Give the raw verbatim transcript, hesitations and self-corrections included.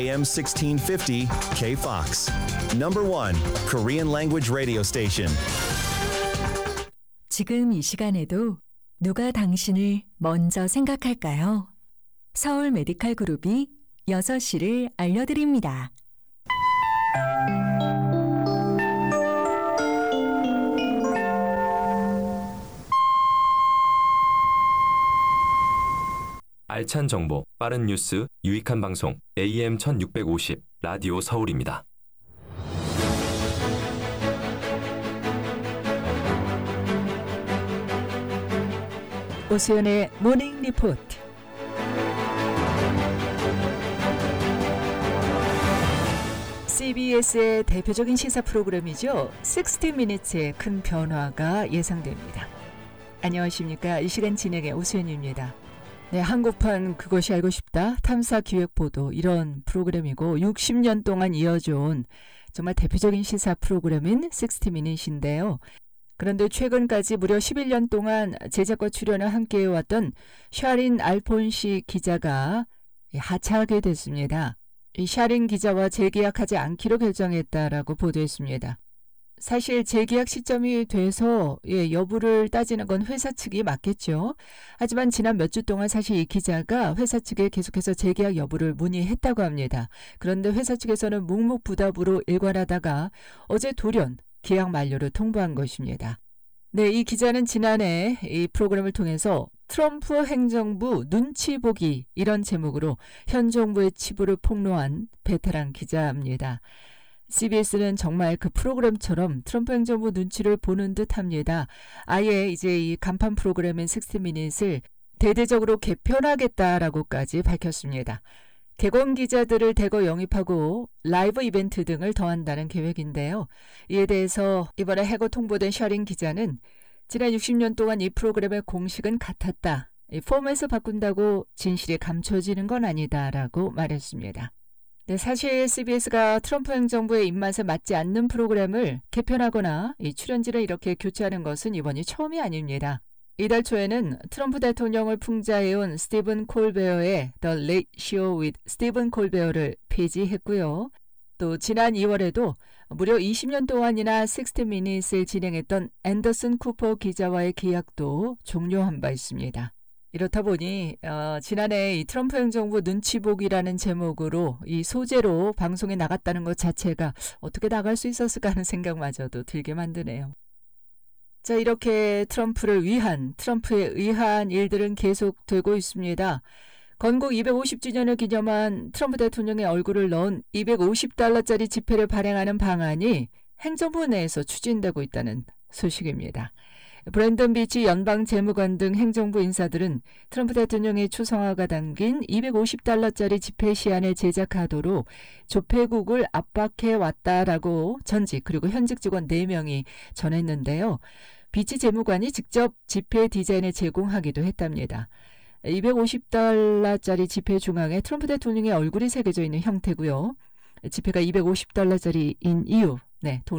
에이엠 sixteen fifty K-Fox. Number one Korean language radio station. 지금 이 시간에도 누가 당신을 먼저 생각할까요? 서울 메디칼 그룹이 여섯 시를 알려드립니다. 알찬 정보, 빠른 뉴스, 유익한 방송 에이엠 천육백오십 라디오 서울입니다. 오수연의 모닝 리포트. 씨비에스의 대표적인 시사 프로그램이죠. 식스티 미니츠의 큰 변화가 예상됩니다. 안녕하십니까. 이 시간 진행의 오수연입니다. 네, 한국판 그것이 알고 싶다 탐사 기획 보도 이런 프로그램이고 육십 년 동안 이어져온 정말 대표적인 시사 프로그램인 식스티 미닛인데요. 그런데 최근까지 무려 십일 년 동안 제작과 출연을 함께해왔던 샤린 알폰시 기자가 하차하게 됐습니다. 이 샤린 기자와 재계약하지 않기로 결정했다라고 보도했습니다. 사실 재계약 시점이 돼서 예, 여부를 따지는 건 회사 측이 맞겠죠. 하지만 지난 몇 주 동안 사실 이 기자가 회사 측에 계속해서 재계약 여부를 문의했다고 합니다. 그런데 회사 측에서는 묵묵부답으로 일관하다가 어제 돌연 계약 만료를 통보한 것입니다. 네, 이 기자는 지난해 이 프로그램을 통해서 트럼프 행정부 눈치 보기 이런 제목으로 현 정부의 치부를 폭로한 베테랑 기자입니다. 씨비에스는 정말 그 프로그램처럼 트럼프 행정부 눈치를 보는 듯합니다. 아예 이제 이 간판 프로그램인 식스티 미닛을 대대적으로 개편하겠다라고까지 밝혔습니다. 개건 기자들을 대거 영입하고 라이브 이벤트 등을 더한다는 계획인데요. 이에 대해서 이번에 해고 통보된 샤린 기자는 지난 육십 년 동안 이 프로그램의 공식은 같았다. 이 포맷을 바꾼다고 진실이 감춰지는 건 아니다라고 말했습니다. 네, 사실 씨비에스가 트럼프 행정부의 입맛에 맞지 않는 프로그램을 개편하거나 이 출연진을 이렇게 교체하는 것은 이번이 처음이 아닙니다. 이달 초에는 트럼프 대통령을 풍자해온 스티븐 콜베어의 The Late Show with 스티븐 콜베어를 폐지했고요. 또 지난 이월에도 무려 이십 년 동안이나 식스티 미닛을 진행했던 앤더슨 쿠퍼 기자와의 계약도 종료한 바 있습니다. 이렇다 보니 어, 지난해 이 트럼프 행정부 눈치보기라는 제목으로 이 소재로 방송에 나갔다는 것 자체가 어떻게 나갈 수 있었을까 하는 생각마저도 들게 만드네요. 자, 이렇게 트럼프를 위한, 트럼프에 의한 일들은 계속되고 있습니다. 건국 이백오십 주년을 기념한 트럼프 대통령의 얼굴을 넣은 이백오십 달러짜리 지폐를 발행하는 방안이 행정부 내에서 추진되고 있다는 소식입니다. 브랜든 비치 연방재무관 등 행정부 인사들은 트럼프 대통령의 초성화가 담긴 이백오십 달러짜리 지폐 시안을 제작하도록 조폐국을 압박해왔다라고 전직 그리고 현직 직원 네 명이 전했는데요. 비치 재무관이 직접 지폐 디자인을 제공하기도 했답니다. 이백오십 달러짜리 지폐 중앙에 트럼프 대통령의 얼굴이 새겨져 있는 형태고요. 지폐가 이백오십 달러짜리인 이유, 네, 돈